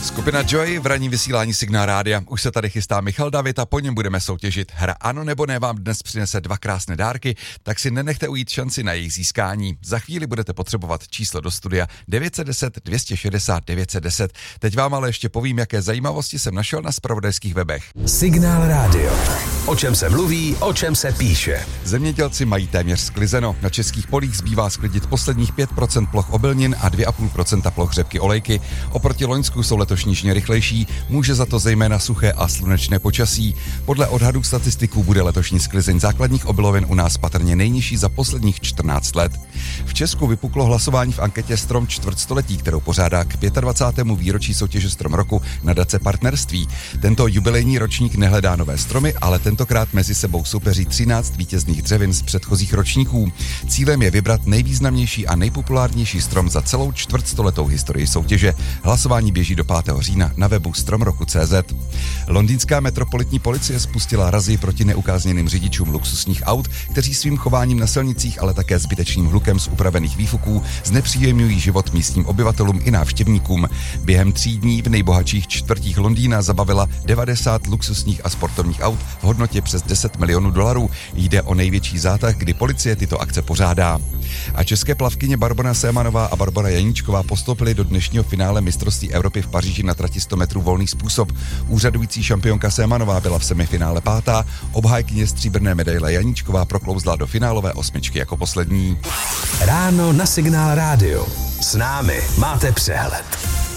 Skupina Joy v ranní vysílání Signál rádia. Už se tady chystá Michal David a po něm budeme soutěžit. Hra Ano nebo ne vám dnes přinese 2 krásné dárky, tak si nenechte ujít šanci na jejich získání. Za chvíli budete potřebovat číslo do studia 910 260 910. Teď vám ale ještě povím, jaké zajímavosti jsem našel na zpravodajských webech. Signál rádio. O čem se mluví, o čem se píše. Zemědělci mají téměř sklizeno. Na českých polích zbývá sklidit posledních 5% ploch obilnin a 2,5% ploch řepky olejky. Oproti loňsku jsou letošní žně rychlejší, může za to zejména suché a slunečné počasí. Podle odhadů statistiků bude letošní sklizeň základních obilovin u nás patrně nejnižší za posledních 14 let. V Česku vypuklo hlasování v anketě Strom čtvrtstoletí, kterou pořádá k 25. výročí soutěže Strom roku nadace Partnerství. Tento jubilejní ročník nehledá nové stromy, ale tentokrát mezi sebou soupeří 13 vítězných dřevin z předchozích ročníků. Cílem je vybrat nejvýznamnější a nejpopulárnější strom za celou čtvrtstoletou historii soutěže. Hlasování běží do 5. října na webu stromroku.cz. Londýnská metropolitní policie spustila razy proti neukázněným řidičům luxusních aut, kteří svým chováním na silnicích, ale také zbytečným hlukem z upravených výfuků znepříjemňují život místním obyvatelům i návštěvníkům. Během 3 dní v nejbohatších čtvrtích Londýna zabavila 90 luxusních a sportovních aut v hodnotě přes 10 milionů dolarů. Jde o největší zátah, kdy policie tyto akce pořádá. A české plavkyně Barbora Sémanová a Barbora Janíčková postoupily do dnešního finále mistrovství Evropy v Paříži na trati 100 metrů volný způsob. Úřadující šampionka Sémanová byla v semifinále 5. Obhájkyně stříbrné medaile Janíčková proklouzla do finálové 8 jako poslední. Ráno na Signál rádio. S námi máte přehled.